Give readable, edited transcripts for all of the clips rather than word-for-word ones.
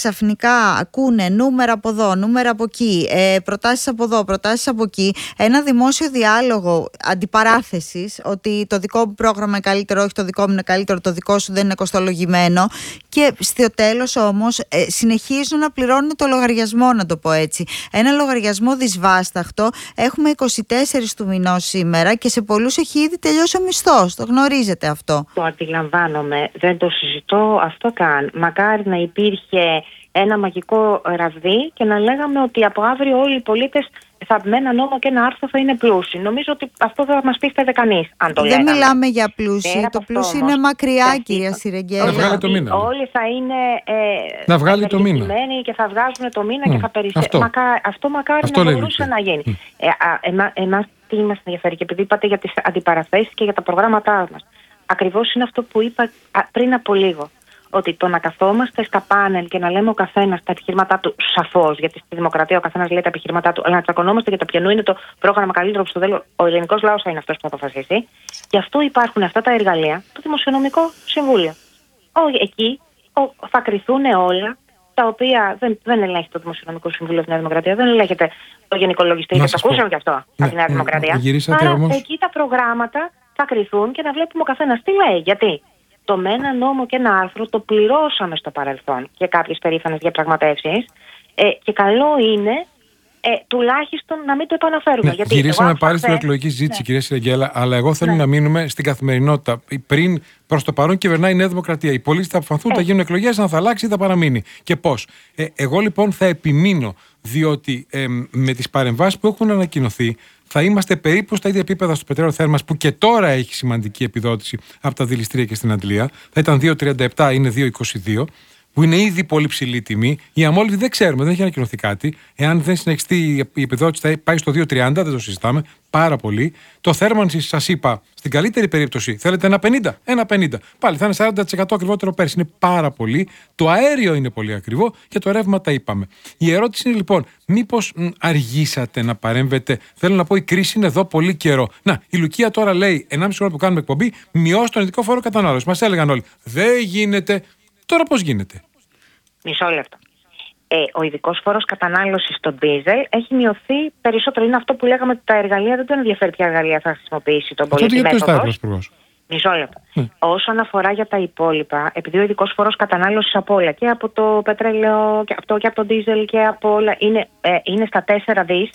ξαφνικά ακούνε νούμερα από εδώ, νούμερα από εκεί, προτάσεις από εδώ, προτάσεις από εκεί, ένα δημόσιο διάλογο αντιπαράθεσης, ότι το δικό μου πρόγραμμα είναι καλύτερο, όχι το δικό μου είναι καλύτερο, το δικό σου δεν είναι κοστολογημένο, και στο τέλος όμως συνεχίζουν να πληρώνουν το λογαριασμό, να το πω έτσι. Ένα λογαριασμό δυσβάσταχτο. Έχουμε 24 του μηνός σήμερα και σε πολλούς έχει ήδη τελειώσει ο μισθός. Το γνωρίζετε αυτό? Το αντιλαμβάνομαι, δεν το συζητώ αυτό καν. Μακάρι να υπήρχε ένα μαγικό ραβδί και να λέγαμε ότι από αύριο όλοι οι πολίτες με ένα νόμο και ένα άρθρο θα είναι πλούσιοι. Νομίζω ότι αυτό δεν θα μας πίστευε κανείς αν το λέγαμε. Δεν μιλάμε για πλούσιοι. Το πλούσιο είναι μακριά, κυρία Σιρεγγέλα. Να βγάλει το μήνα. Όλοι θα είναι να βγάλει το μήνα και θα βγάζουν το μήνα και θα περισσεύουν. Αυτό μακάρι να μπορούσε να γίνει. Εμάς τι μας ενδιαφέρει, και επειδή είπατε για τις αντιπαραθέσεις και για τα προγράμματά μας, ακριβώς είναι αυτό που είπα πριν από λίγο. Ότι το να καθόμαστε στα πάνελ και να λέμε ο καθένας τα επιχειρήματά του, σαφώς, γιατί στη δημοκρατία ο καθένας λέει τα επιχειρήματά του, αλλά να τσακωνόμαστε για το ποιανού είναι το πρόγραμμα καλύτερο που στο τέλος ο ελληνικός λαός θα είναι αυτός που θα αποφασίσει. Γι' αυτό υπάρχουν αυτά τα εργαλεία, το Δημοσιονομικό Συμβούλιο. Εκεί θα κριθούν όλα τα οποία δεν ελέγχει το Δημοσιονομικό Συμβούλιο στη Νέα Δημοκρατία, δεν ελέγχεται το Γενικό Λογιστήριο, και το ακούσαμε και αυτό από τη Νέα Δημοκρατία. Άρα εκεί τα προγράμματα θα κριθούν και να βλέπουμε ο καθένας τι λέει. Γιατί το με ένα νόμο και ένα άρθρο το πληρώσαμε στο παρελθόν και κάποιες περήφανες διαπραγματεύσεις, και καλό είναι τουλάχιστον να μην το επαναφέρουμε. Ναι, γυρίσαμε πάλι στην εκλογική συζήτηση, κυρία Σιρεγγέλα, αλλά εγώ θέλω να μείνουμε στην καθημερινότητα. Πριν, προς το παρόν, κυβερνάει η Νέα Δημοκρατία. Οι πολίτες θα αποφανθούν, θα γίνουν εκλογές, αν θα αλλάξει ή θα παραμείνει. Και πώς. Εγώ λοιπόν θα επιμείνω, διότι με τις παρεμβάσεις που έχουν ανακοινωθεί, θα είμαστε περίπου στα ίδια επίπεδα στο πετρέλαιο θέρμας, που και τώρα έχει σημαντική επιδότηση από τα δηληστήρια και στην Αντλία. Θα ήταν 2,37, είναι 2,22. Που είναι ήδη πολύ ψηλή τιμή. Η αμόλυβδη δεν ξέρουμε, δεν έχει ανακοινωθεί κάτι. Εάν δεν συνεχιστεί η επιδότηση, θα πάει στο 2,30, δεν το συζητάμε. Πάρα πολύ. Το θέρμανση, σας είπα, στην καλύτερη περίπτωση θέλετε 1,50. 1,50. Πάλι θα είναι 40% ακριβότερο πέρσι. Είναι πάρα πολύ. Το αέριο είναι πολύ ακριβό και το ρεύμα τα είπαμε. Η ερώτηση είναι λοιπόν, μήπως αργήσατε να παρέμβετε? Θέλω να πω, η κρίση είναι εδώ πολύ καιρό. Να, η Λουκία τώρα λέει, 1,5 ώρα που κάνουμε εκπομπή, μειώσει τον ειδικό φόρο κατανάλωση. Μας έλεγαν όλοι, δεν γίνεται. Τώρα πώς γίνεται? Μισό λεπτό. Ο ειδικός φόρος κατανάλωσης στο ντίζελ έχει μειωθεί περισσότερο. Είναι αυτό που λέγαμε, ότι τα εργαλεία δεν τον ενδιαφέρει ποια εργαλεία θα χρησιμοποιήσει τον πολίτη. Μισό λεπτό. Όσον αφορά για τα υπόλοιπα, επειδή ο ειδικός φόρος κατανάλωσης από όλα, και από το πετρέλαιο και από το ντίζελ και από όλα, είναι στα 4 δις.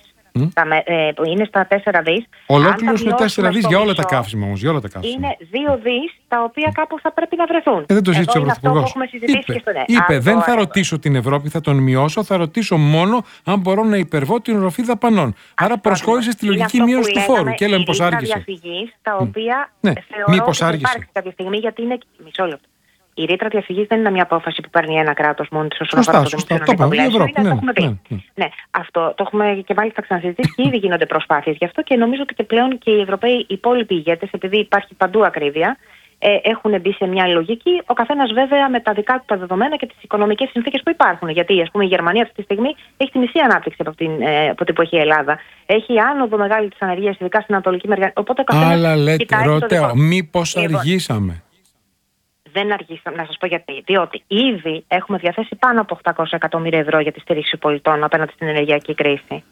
Είναι στα 4 δις. Ολόκληρος είναι 4 δις για όλα τα καύσιμα όμως. Είναι 2 δις τα οποία κάπου θα πρέπει να βρεθούν. Δεν το ζήτησε ο Πρωθυπουργός. Είπε, δεν θα ρωτήσω την Ευρώπη, θα τον μειώσω, θα ρωτήσω μόνο αν μπορώ να υπερβώ την οροφή δαπανών. Άρα προσχώρησε στη λογική μείωση του φόρου. Και λέμε πως άργησε. Τα οποία θεωρώ ότι θα υπάρξει κάποια στιγμή, γιατί είναι. Μισό λεπτό. Η ρήτρα διαφυγής δεν είναι μια απόφαση που παίρνει ένα κράτος μόνο της όσον αφορά το δημοσιονομικό πλαίσιο. Το έχουμε πει. Ναι, αυτό το έχουμε και μάλιστα ξανασυζητήσει και ήδη γίνονται προσπάθειες γι' αυτό, και νομίζω ότι και πλέον και οι Ευρωπαίοι, οι υπόλοιποι ηγέτες, επειδή υπάρχει παντού ακρίβεια, έχουν μπει σε μια λογική. Ο καθένας βέβαια με τα δικά του τα δεδομένα και τις οικονομικές συνθήκες που υπάρχουν. Γιατί, ας πούμε, η Γερμανία αυτή τη στιγμή έχει τη μισή ανάπτυξη από την που έχει η Ελλάδα. Έχει άνοδο μεγάλη της ανεργίας, ειδικά στην Ανατολική μεριά. Οπότε ο καθένας. Αλλά λέτε, ρωτάω, μήπως αργήσαμε? Δεν αργήσαμε, να σας πω γιατί. Διότι ήδη έχουμε διαθέσει πάνω από 800 εκατομμύρια ευρώ για τη στήριξη πολιτών απέναντι στην ενεργειακή κρίση.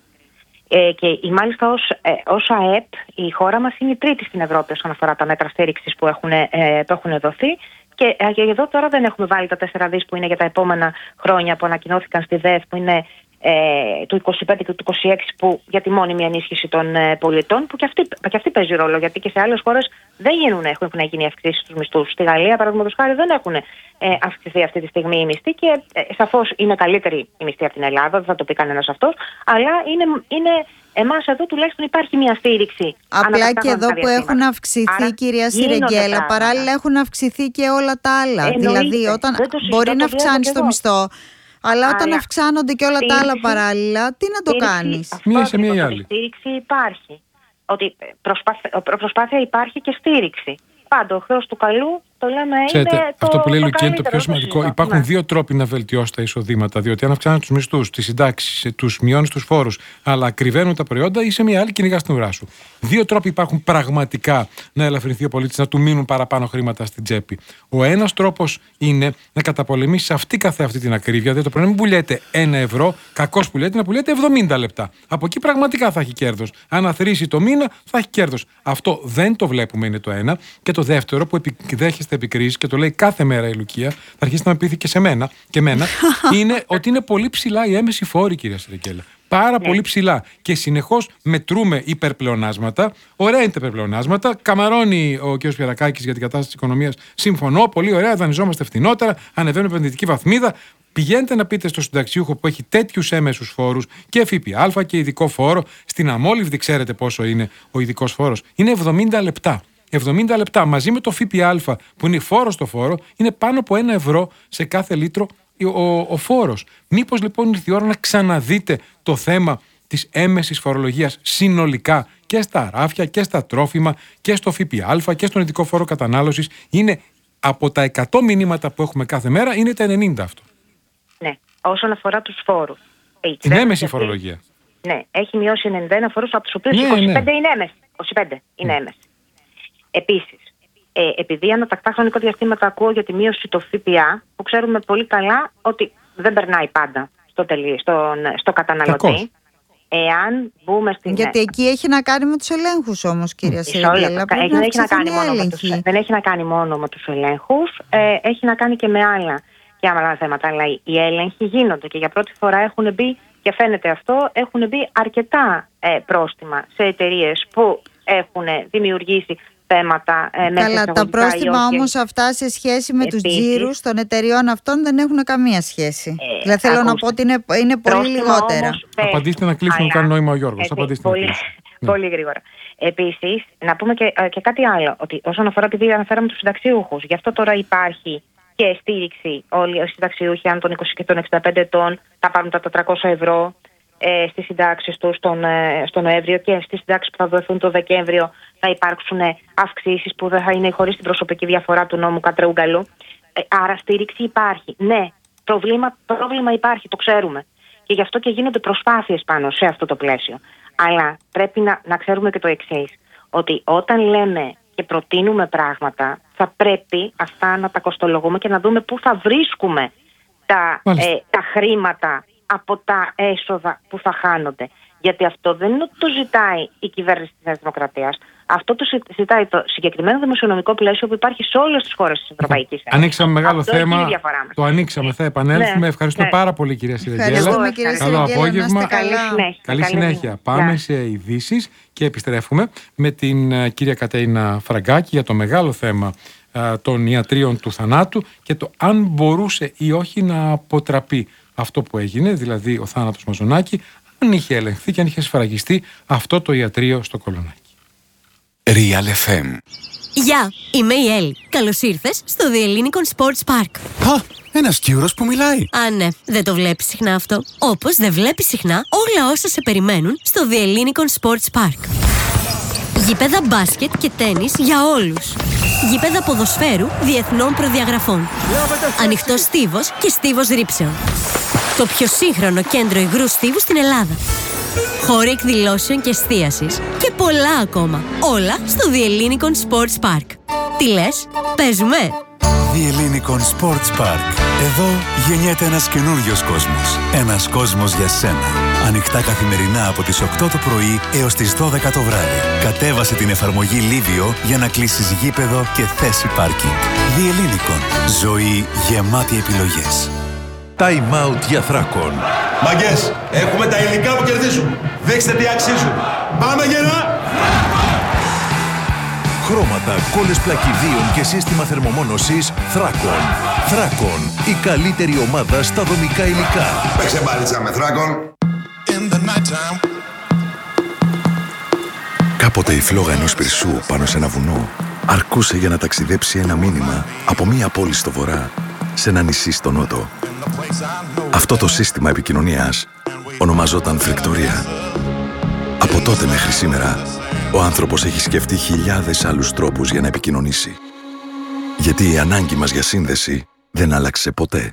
Και μάλιστα ως ΑΕΠ η χώρα μας είναι η τρίτη στην Ευρώπη όσον αφορά τα μέτρα στήριξης που έχουν δοθεί. Και εδώ τώρα δεν έχουμε βάλει τα 4 δις που είναι για τα επόμενα χρόνια που ανακοινώθηκαν στη ΔΕΘ, που είναι του 25 και του 26, που για τη μόνιμη ενίσχυση των πολιτών, που και αυτή παίζει ρόλο, γιατί και σε άλλες χώρες δεν έχουν γίνει αυξήσεις στους μισθούς. Στη Γαλλία, παραδείγματος χάρη, δεν έχουν αυξηθεί αυτή τη στιγμή οι μισθοί, και σαφώς είναι καλύτερη η μισθή από την Ελλάδα, δεν θα το πει κανένας αυτός, αλλά είναι εμάς εδώ τουλάχιστον υπάρχει μια στήριξη. Απλά και εδώ που έχουν αυξηθεί, κυρία Σιρεγγέλα, παράλληλα έχουν αυξηθεί και όλα τα άλλα. Δηλαδή, όταν μπορεί να αυξάνεις το μισθό, αλλά όταν αυξάνονται και όλα τα άλλα παράλληλα, τι να το κάνεις? Μία σε μία ή άλλη. Στήριξη υπάρχει. Ότι προσπάθεια υπάρχει και στήριξη. Πάντα ο Θεός του καλού το λέμε, ξέρετε, είναι αυτό που λέει Λουκή είναι το πιο καλύτερο, σημαντικό. Υπάρχουν δύο τρόποι να βελτιώσει τα εισοδήματα. Διότι αν αυξάνουν τους μισθούς, τις συντάξεις, τους μειώνεις τους φόρους, αλλά ακριβένουν τα προϊόντα, είσαι μια άλλη κυνηγά στην ουρά σου. Δύο τρόποι υπάρχουν πραγματικά να ελαφρυνθεί ο πολίτης, να του μείνουν παραπάνω χρήματα στην τσέπη. Ο ένας τρόπος είναι να καταπολεμήσει αυτή την ακρίβεια. Δηλαδή το πρωί μην πουλιέται 1 ευρώ, κακώς πουλιέται, να πουλιέται 70 λεπτά. Από εκεί πραγματικά θα έχει κέρδος. Αν αθροίσει το μήνα, θα έχει κέρδος. Αυτό δεν το βλέπουμε, είναι το ένα. Και το δεύτερο, που δέχεστε επικρίσεις και το λέει κάθε μέρα η Λουκία, θα αρχίσει να με πείθει και σε μένα και εμένα, είναι ότι είναι πολύ ψηλά οι έμμεσοι φόροι, κυρία Σερεγγέλα. Πάρα πολύ ψηλά. Και συνεχώς μετρούμε υπερπλεονάσματα. Ωραία είναι τα υπερπλεονάσματα. Καμαρώνει ο κ. Πιερακάκης για την κατάσταση της οικονομίας. Συμφωνώ, πολύ ωραία. Δανειζόμαστε φθηνότερα. Ανεβαίνουμε επενδυτική βαθμίδα. Πηγαίνετε να πείτε στο συνταξιούχο που έχει τέτοιους έμμεσους φόρους και ΦΠΑ και ειδικό φόρο. Στην αμόλυβδη, ξέρετε πόσο είναι ο ειδικός φόρος. Είναι 70 λεπτά. 70 λεπτά μαζί με το ΦΠΑ που είναι φόρο στο φόρο, είναι πάνω από 1 ευρώ σε κάθε λίτρο ο φόρος. Μήπως λοιπόν ήρθε η ώρα να ξαναδείτε το θέμα της έμμεσης φορολογίας συνολικά και στα ράφια και στα τρόφιμα και στο ΦΠΑ και στον ειδικό φόρο κατανάλωσης? Είναι από τα 100 μηνύματα που έχουμε κάθε μέρα, είναι τα 90 αυτό. Ναι, όσον αφορά τους φόρους. Την έμμεση φορολογία. Ναι, έχει μειώσει 91 φόρους, από τους οποίους 25 είναι έμμεση. 25 είναι έμμεση. Επίσης, επειδή ανατακτά χρονικό διαστήματα ακούω για τη μείωση του ΦΠΑ, που ξέρουμε πολύ καλά ότι δεν περνάει πάντα στο καταναλωτή. Κακώς. Εάν μπούμε στην... Γιατί εκεί έχει να κάνει με τους ελέγχους όμως, κυρία Σερεγγέλα. Δεν έχει να κάνει μόνο με τους ελέγχους, έχει να κάνει και με άλλα θέματα. Αλλά οι έλεγχοι γίνονται και για πρώτη φορά έχουν μπει, και φαίνεται αυτό, έχουν μπει αρκετά πρόστιμα σε εταιρείες που έχουν δημιουργήσει θέματα Καλά, τα πρόστιμα όμως αυτά σε σχέση με τους τζίρους των εταιριών αυτών δεν έχουν καμία σχέση. Δηλαδή θέλω να πω ότι είναι πολύ λιγότερα. Όμως, απαντήστε να κλείσουμε, κάνει νόημα ο Γιώργος. Πολύ γρήγορα. Επίσης, να πούμε και κάτι άλλο, ότι όσον αφορά, επειδή αναφέραμε τους συνταξιούχους, γι' αυτό τώρα υπάρχει και στήριξη. Όλοι οι συνταξιούχοι, αν των 20 και των 65 ετών, θα πάρουν τα 400 ευρώ στις συντάξεις τους στο Νοέμβριο, και στις συντάξεις που θα δοθούν το Δεκέμβριο θα υπάρξουν αυξήσεις που δεν θα είναι χωρίς την προσωπική διαφορά του νόμου Κατρεούγκαλου. Άρα στήριξη υπάρχει. Ναι, πρόβλημα υπάρχει, το ξέρουμε. Και γι' αυτό και γίνονται προσπάθειες πάνω σε αυτό το πλαίσιο. Αλλά πρέπει να ξέρουμε και το εξής, ότι όταν λέμε και προτείνουμε πράγματα, θα πρέπει αυτά να τα κοστολογούμε και να δούμε πού θα βρίσκουμε τα χρήματα από τα έσοδα που θα χάνονται. Γιατί αυτό δεν είναι ότι το ζητάει η κυβέρνηση της Νέας Δημοκρατίας. Αυτό το ζητάει το συγκεκριμένο δημοσιονομικό πλαίσιο που υπάρχει σε όλες τις χώρες της Ευρωπαϊκής Ένωσης. Ανοίξαμε μεγάλο θέμα. Το ανοίξαμε, θα επανέλθουμε. Ευχαριστούμε πάρα πολύ, κυρία Σερεγγέλα. Καλό απόγευμα. Καλή συνέχεια. Πάμε σε ειδήσεις και επιστρέφουμε με την κυρία Κατερίνα Φραγκάκη για το μεγάλο θέμα των ιατρίων του θανάτου και το αν μπορούσε ή όχι να αποτραπεί αυτό που έγινε, δηλαδή ο θάνατος Μαζονάκη, αν είχε ελεγχθεί και αν είχε σφραγιστεί αυτό το ιατρείο στο Κολονάκι. Real FM. Γεια, είμαι η Έλλη. Καλώς ήρθες στο The Ellinikon Sports Park. Α, ένας Κύρος που μιλάει. Α, ναι, δεν το βλέπεις συχνά αυτό. Όπως δεν βλέπεις συχνά όλα όσα σε περιμένουν στο The Ellinikon Sports Park. Γήπεδα μπάσκετ και τένις για όλους. Γήπεδα ποδοσφαίρου διεθνών προδιαγραφών. Ανοιχτός στίβος και στίβος ρήψεων. Το πιο σύγχρονο κέντρο υγρού στίβου στην Ελλάδα. Χώροι εκδηλώσεων και εστίασης και πολλά ακόμα. Όλα στο The Ellinikon Sports Park. Τι λες, παίζουμε? The Ellinikon Sports Park. Εδώ γεννιέται ένας καινούριος κόσμος. Ένας κόσμος για σένα. Ανοιχτά καθημερινά από τις 8 το πρωί έως τις 12 το βράδυ. Κατέβασε την εφαρμογή Livio για να κλείσεις γήπεδο και θέση πάρκινγκ. The Ellinikon. Ζωή γεμάτη επιλογές. Time out για Θράκον. Μαγκές, έχουμε τα υλικά που κερδίζουν. Δείξτε τι αξίζουν. Πάμε γερά! Χρώματα, κόλλες πλακιδίων και σύστημα θερμομόνωσης Θράκον. Θράκον, η καλύτερη ομάδα στα δομικά υλικά. Παίξε μπάλιτσα με Θράκον. Κάποτε η φλόγα ενός πυρσού πάνω σε ένα βουνό αρκούσε για να ταξιδέψει ένα μήνυμα από μία πόλη στο βορρά σε ένα νησί στο νότο. Αυτό το σύστημα επικοινωνίας ονομαζόταν φρικτορία. Από τότε μέχρι σήμερα, ο άνθρωπος έχει σκεφτεί χιλιάδες άλλους τρόπους για να επικοινωνήσει. Γιατί η ανάγκη μας για σύνδεση δεν άλλαξε ποτέ.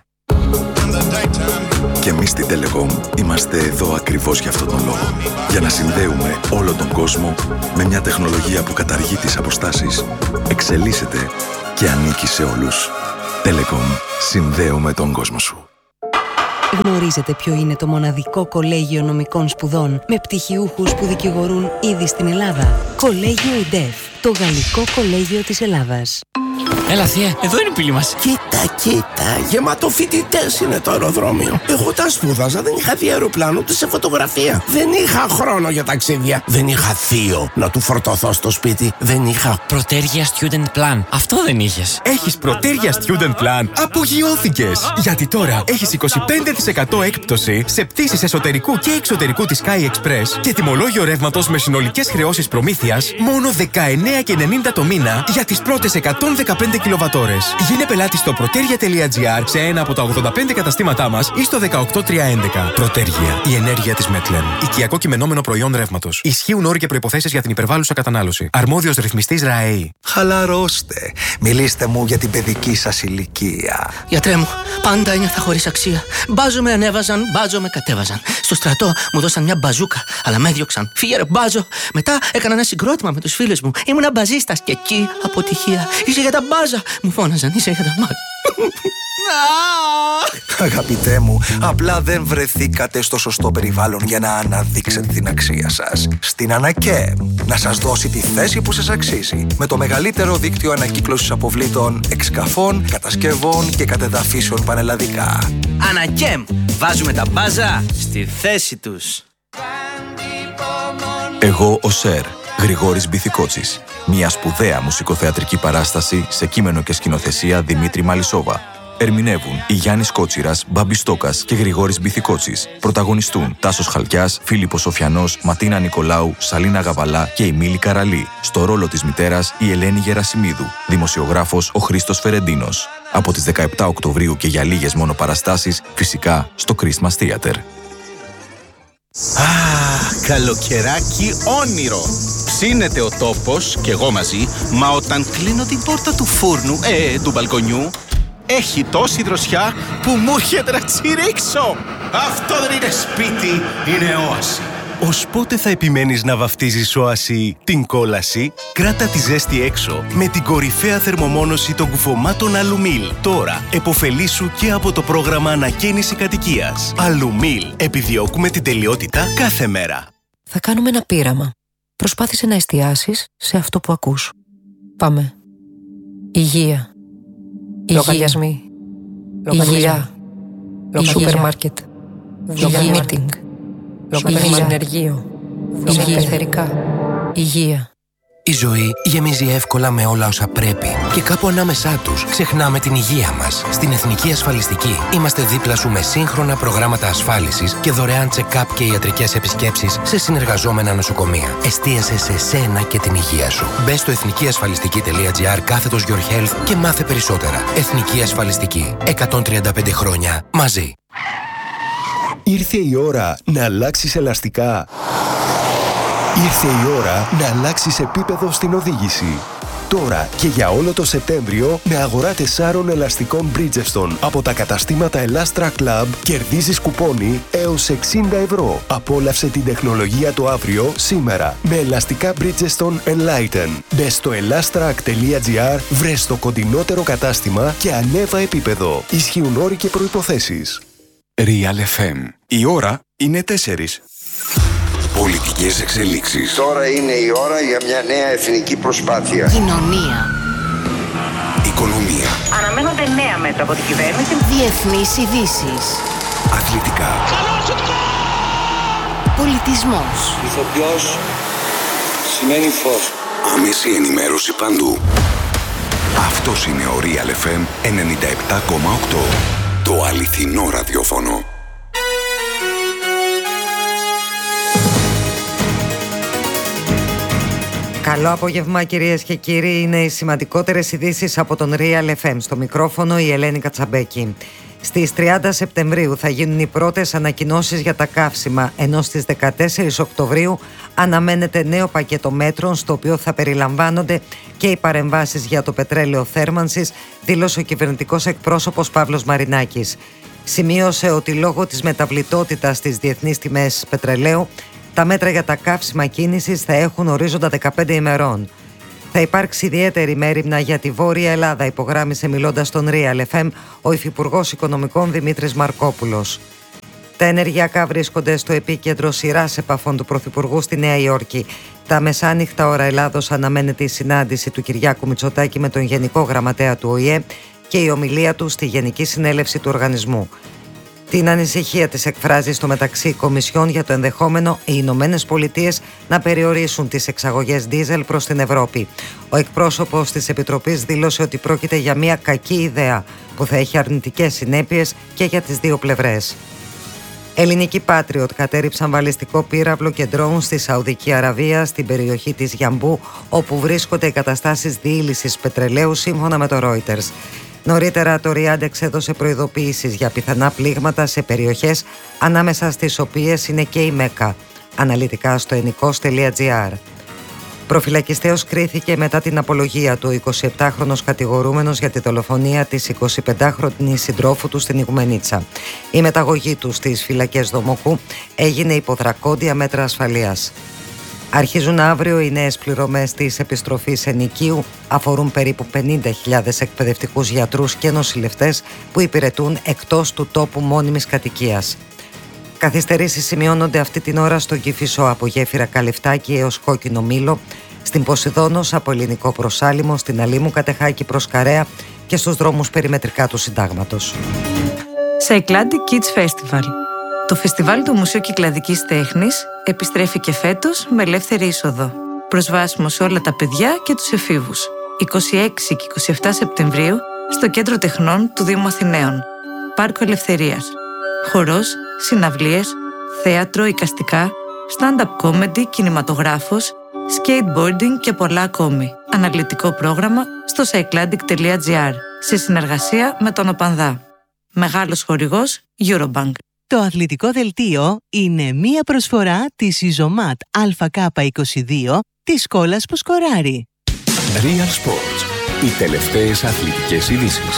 Και εμείς στην Telecom είμαστε εδώ ακριβώς για αυτόν τον λόγο. Για να συνδέουμε όλο τον κόσμο με μια τεχνολογία που καταργεί τις αποστάσεις, εξελίσσεται και ανήκει σε όλους. Telecom. Συνδέουμε τον κόσμο σου. Γνωρίζετε ποιο είναι το μοναδικό κολέγιο νομικών σπουδών με πτυχιούχους που δικηγορούν ήδη στην Ελλάδα? Κολέγιο ΙΝΤΕΦ, το γαλλικό κολέγιο της Ελλάδας. Έλα θεία, εδώ είναι η πύλη μας. Κοίτα, γεμάτο φοιτητές είναι το αεροδρόμιο. Εγώ τα σπούδαζα, δεν είχα δει αεροπλάνο ούτε σε φωτογραφία. Δεν είχα χρόνο για ταξίδια. Δεν είχα θείο να του φορτωθώ στο σπίτι. Δεν είχα Πρωτέργεια Student Plan. Αυτό δεν είχες. Έχεις Πρωτέργεια Student Plan? Απογειώθηκες! Γιατί τώρα έχεις 25% έκπτωση σε πτήσεις εσωτερικού και εξωτερικού της Sky Express και τιμολόγιο ρεύματος με συνολικές χρεώσεις προμήθειας μόνο 19,90 το μήνα για τις πρώτες 115 κιλοβατόρες. Γίνε πελάτη στο proteria.gr σε ένα από τα 85 καταστήματά μας ή στο 18311. Πρωτέργεια. Η ενέργεια της Metlen. Οικιακό κειμενόμενο προϊόν ρεύματος. Ισχύουν όροι και προϋποθέσεις για την υπερβάλλουσα κατανάλωση. Αρμόδιος ρυθμιστής ΡΑΕΗ. Χαλαρώστε. Μιλήστε μου για την παιδική σας ηλικία. Γιατρέ μου, πάντα ένιωθα χωρίς αξία. Μπάζο με ανέβαζαν, μπάζο με κατέβαζαν. Στο στρατό μου δώσαν μια μπαζούκα, αλλά με έδιωξαν. Φύγε ρε μπάζο. Μετά έκανα ένα συγκρότημα με τους φίλους μου. Ήμουνα μπαζίστας και εκεί αποτυχία. Είσαι για τα μπάζα. Μου φώναζαν, είσαι για τα μάτια. Αγαπητέ μου, απλά δεν βρεθήκατε στο σωστό περιβάλλον για να αναδείξετε την αξία σας. Στην Ανακέμ, να σας δώσει τη θέση που σας αξίζει. Με το μεγαλύτερο δίκτυο ανακύκλωσης αποβλήτων, εξκαφών, κατασκευών και κατεδαφίσεων πανελλαδικά. Ανακέμ, βάζουμε τα μπάζα στη θέση τους. Εγώ ο Σερ, Γρηγόρης Μπιθικότσης. Μια σπουδαία μουσικοθεατρική παράσταση σε κείμενο και σκηνοθεσία Δημήτρη Μαλισσόβα. Ερμηνεύουν η Γιάννης Κότσιρας, Μπάμπης Στόκας και Γρηγόρης Μπιθικότσης. Πρωταγωνιστούν Τάσος Χαλκιάς, Φίλιππος Σοφιανός, Ματίνα Νικολάου, Σαλίνα Γαβαλά και η Μίλη Καραλή. Στο ρόλο της μητέρας η Ελένη Γερασιμίδου. Δημοσιογράφος ο Χρήστος Φερεντίνος. Από τις 17 Οκτωβρίου και για λίγες μόνο παραστάσεις, φυσικά στο Christmas Theater. Καλοκαιράκι όνειρο. Ψήνεται ο τόπος και εγώ μαζί, μα όταν κλείνω την πόρτα του φούρνου, του μπαλκονιού, έχει τόση δροσιά που μου έρχεται να τσιρίξω. Αυτό δεν είναι σπίτι, είναι όαση. Ως πότε θα επιμένεις να βαφτίζεις όαση την κόλαση? Κράτα τη ζέστη έξω με την κορυφαία θερμομόνωση των κουφωμάτων Αλουμίλ. Τώρα επωφελήσου και από το πρόγραμμα ανακαίνιση κατοικίας. Αλουμίλ. Επιδιώκουμε την τελειότητα κάθε μέρα. Θα κάνουμε ένα πείραμα. Προσπάθησε να εστιάσεις σε αυτό που ακούς. Πάμε. Υγεία. Λογαριασμοί. Υγεία. Σούπερ μάρκετ. Υγεία meeting. Υγεία ενεργείο. Υγεία εθερικά. Υγεία. Η ζωή γεμίζει εύκολα με όλα όσα πρέπει και κάπου ανάμεσά τους ξεχνάμε την υγεία μας. Στην Εθνική Ασφαλιστική είμαστε δίπλα σου με σύγχρονα προγράμματα ασφάλισης και δωρεάν check-up και ιατρικές επισκέψεις σε συνεργαζόμενα νοσοκομεία. Εστίασε σε σένα και την υγεία σου. Μπες στο εθνικιασφαλιστική.gr/your health και μάθε περισσότερα. Εθνική Ασφαλιστική. 135 χρόνια μαζί. Ήρθε η ώρα να αλλάξεις ελαστικά. Ήρθε η ώρα να αλλάξεις επίπεδο στην οδήγηση. Τώρα και για όλο το Σεπτέμβριο με αγορά 4 ελαστικών Bridgestone από τα καταστήματα Elastra Club κερδίζεις κουπόνι έως 60 ευρώ. Απόλαυσε την τεχνολογία του αύριο σήμερα με ελαστικά Bridgestone Enlighten. Μπες στο elastrac.gr, βρες το κοντινότερο κατάστημα και ανέβα επίπεδο. Ισχύουν όροι και προϋποθέσεις. Real FM. Η ώρα είναι 4. Πολιτικές εξελίξεις. Τώρα είναι η ώρα για μια νέα εθνική προσπάθεια. Κοινωνία. Οικονομία. Αναμένονται νέα μέτρα από την κυβέρνηση. Διεθνείς ειδήσεις. Αθλητικά. Πολιτισμός. Ηθοποιός σημαίνει φως. Άμεση ενημέρωση παντού. Αυτός είναι ο Real FM 97,8. Το αληθινό ραδιόφωνο. Καλό απόγευμα κυρίες και κύριοι, είναι οι σημαντικότερες ειδήσεις από τον Real FM. Στο μικρόφωνο η Ελένη Κατσαμπέκη. Στις 30 Σεπτεμβρίου θα γίνουν οι πρώτες ανακοινώσεις για τα καύσιμα, ενώ στις 14 Οκτωβρίου αναμένεται νέο πακέτο μέτρων, στο οποίο θα περιλαμβάνονται και οι παρεμβάσεις για το πετρέλαιο θέρμανσης, δήλωσε ο κυβερνητικός εκπρόσωπος Παύλος Μαρινάκης. Σημείωσε ότι λόγω της μεταβλητότητας στις διεθνείς τιμές πετρελαίου, τα μέτρα για τα καύσιμα κίνησης θα έχουν ορίζοντα 15 ημερών. Θα υπάρξει ιδιαίτερη μέριμνα για τη Βόρεια Ελλάδα, υπογράμμισε μιλώντας στον Real FM ο Υφυπουργός Οικονομικών Δημήτρης Μαρκόπουλος. Τα ενεργειακά βρίσκονται στο επίκεντρο σειράς επαφών του Πρωθυπουργού στη Νέα Υόρκη. Τα μεσάνυχτα ώρα Ελλάδος αναμένεται η συνάντηση του Κυριάκου Μητσοτάκη με τον Γενικό Γραμματέα του ΟΗΕ και η ομιλία του στη Γενική Συνέλευση του Οργανισμού. Την ανησυχία της εκφράζει στο μεταξύ Κομισιόν για το ενδεχόμενο οι Ηνωμένες Πολιτείες να περιορίσουν τις εξαγωγές ντίζελ προς την Ευρώπη. Ο εκπρόσωπος της Επιτροπής δήλωσε ότι πρόκειται για μια κακή ιδέα που θα έχει αρνητικές συνέπειες και για τις δύο πλευρές. Ελληνικοί Patriot κατέριψαν βαλιστικό πύραυλο και ντρόουν στη Σαουδική Αραβία, στην περιοχή της Γιαμπού, όπου βρίσκονται εγκαταστάσεις διήλυσης πετρελαίου, σύμφωνα με το Reuters. Νωρίτερα το Ριάντεξ έδωσε προειδοποιήσεις για πιθανά πλήγματα σε περιοχές, ανάμεσα στις οποίες είναι και η Μέκκα. Αναλυτικά στο ενικός.gr. Προφυλακιστέως κρίθηκε μετά την απολογία του 27χρονος κατηγορούμενος για τη δολοφονία της 25χρονης συντρόφου του στην Ιγουμενίτσα. Η μεταγωγή του στις φυλακές Δομοκού έγινε υπό δρακόντια μέτρα ασφαλείας. Αρχίζουν αύριο οι νέες πληρωμές της επιστροφής ενοικίου, αφορούν περίπου 50.000 εκπαιδευτικούς γιατρούς και νοσηλευτές που υπηρετούν εκτός του τόπου μόνιμης κατοικίας. Καθυστερήσεις σημειώνονται αυτή την ώρα στον Κηφισό από γέφυρα Καλυφτάκη έως Κόκκινο Μήλο, στην Ποσειδόνος από Ελληνικό προς Άλυμο, στην Αλήμου Κατεχάκη προς Καρέα και στους δρόμους περιμετρικά του Συντάγματος. Cycladic Kids Festival. Το φεστιβάλ του Μουσείου Κυκλαδικής Τέχνης επιστρέφει και φέτος με ελεύθερη είσοδο. Προσβάσιμο σε όλα τα παιδιά και τους εφήβους. 26 και 27 Σεπτεμβρίου στο Κέντρο Τεχνών του Δήμου Αθηναίων. Πάρκο Ελευθερίας. Χορός, συναυλίες, θέατρο, εικαστικά, stand-up comedy, κινηματογράφος, skateboarding και πολλά ακόμη. Αναλυτικό πρόγραμμα στο cycladic.gr σε συνεργασία με τον ΟΠΑΝΔΑ. Μεγάλος χορηγός Eurobank. Το αθλητικό δελτίο είναι μία προσφορά της Ιζωμάτ ΑΚ22 της σκόλας που σκοράρει. Real Sports. Οι τελευταίες αθλητικές ειδήσεις.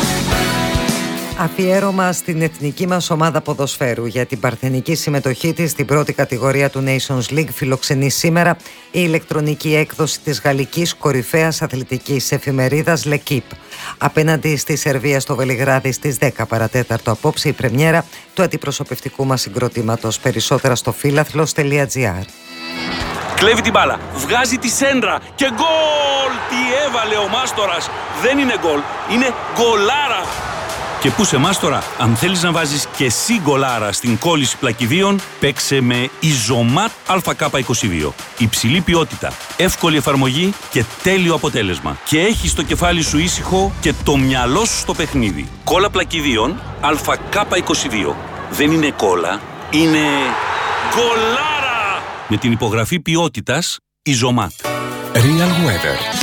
Αφιέρωμα στην εθνική μας ομάδα ποδοσφαίρου για την παρθενική συμμετοχή της στην πρώτη κατηγορία του Nations League φιλοξενεί σήμερα η ηλεκτρονική έκδοση της γαλλικής κορυφαίας αθλητικής εφημερίδας L'Equipe. Απέναντι στη Σερβία στο Βελιγράδι στις 10 παρατέταρτο απόψε η πρεμιέρα του αντιπροσωπευτικού μας συγκροτήματος. Περισσότερα στο φίλαθλος.gr. Κλέβει την μπάλα, βγάζει τη σέντρα και γκολ! Τι έβαλε ο Μάστορας! Δεν είναι γκολ, είναι γκολάρα! Και πού σε Μάστορα, αν θέλεις να βάζεις και εσύ γκολάρα στην κόλληση πλακιδίων, παίξε με Ιζωμάτ ΑΚ22. Υψηλή ποιότητα, εύκολη εφαρμογή και τέλειο αποτέλεσμα. Και έχεις το κεφάλι σου ήσυχο και το μυαλό σου στο παιχνίδι. Κόλλα πλακιδίων ΑΚ22. Δεν είναι κόλλα, είναι γκολάρα! Με την υπογραφή ποιότητας Ιζωμάτ. Real Weather.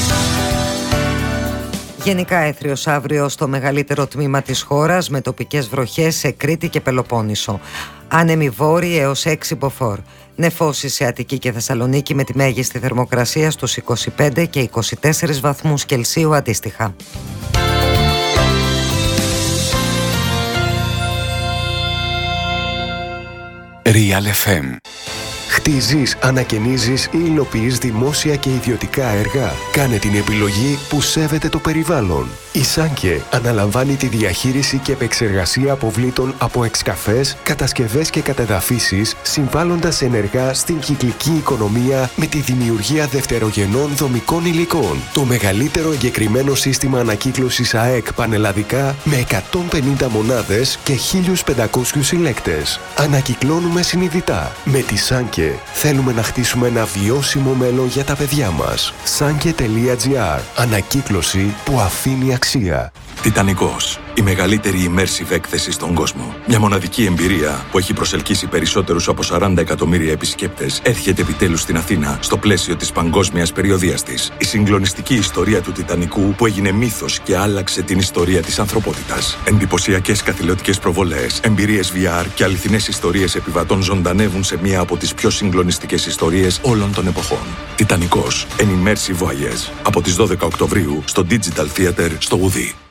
Γενικά έθριος αύριο στο μεγαλύτερο τμήμα της χώρας με τοπικές βροχές σε Κρήτη και Πελοπόννησο. Άνεμοι βόρειοι έως 6 μποφόρ. Νεφώσεις σε Αττική και Θεσσαλονίκη με τη μέγιστη θερμοκρασία στους 25 και 24 βαθμούς Κελσίου αντίστοιχα. Real FM. Χτίζεις, ανακαινίζεις ή υλοποιείς δημόσια και ιδιωτικά έργα. Κάνε την επιλογή που σέβεται το περιβάλλον. Η Σάνκε αναλαμβάνει τη διαχείριση και επεξεργασία αποβλήτων από εξκαφές, κατασκευές και κατεδαφίσεις, συμβάλλοντας ενεργά στην κυκλική οικονομία με τη δημιουργία δευτερογενών δομικών υλικών. Το μεγαλύτερο εγκεκριμένο σύστημα ανακύκλωσης ΑΕΚ πανελλαδικά με 150 μονάδες και 1.500 συλλέκτες. Ανακυκλώνουμε συνειδητά. Με τη Σάνκε θέλουμε να χτίσουμε ένα βιώσιμο μέλλον για τα παιδιά μας. Sanke.gr. Ανακύκλωση που αφήνει αξία. Τιτανικός. Η μεγαλύτερη immersive έκθεση στον κόσμο. Μια μοναδική εμπειρία που έχει προσελκύσει περισσότερους από 40 εκατομμύρια επισκέπτες έρχεται επιτέλους στην Αθήνα στο πλαίσιο της παγκόσμιας περιοδείας της. Η συγκλονιστική ιστορία του Τιτανικού που έγινε μύθος και άλλαξε την ιστορία της ανθρωπότητας. Εντυπωσιακές καθηλωτικές προβολές, εμπειρίες VR και αληθινές ιστορίες επιβατών ζωντανεύουν σε μία από τις πιο συγκλονιστικές ιστορίες όλων των εποχών. Τιτανικός, An Immersive Voyage. Από τις 12 Οκτωβρίου στο Digital Theater στο Ουδί.